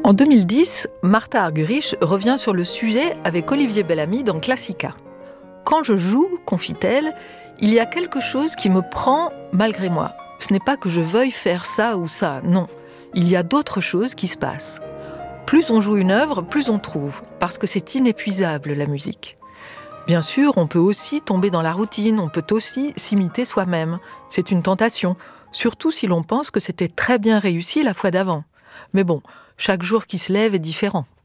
En 2010, Martha Argerich revient sur le sujet avec Olivier Bellamy dans Classica. Quand je joue, confie-t-elle, il y a quelque chose qui me prend malgré moi. Ce n'est pas que je veuille faire ça ou ça, non. Il y a d'autres choses qui se passent. Plus on joue une œuvre, plus on trouve, parce que c'est inépuisable la musique. Bien sûr, on peut aussi tomber dans la routine, on peut aussi s'imiter soi-même. C'est une tentation, surtout si l'on pense que c'était très bien réussi la fois d'avant. Mais bon, chaque jour qui se lève est différent.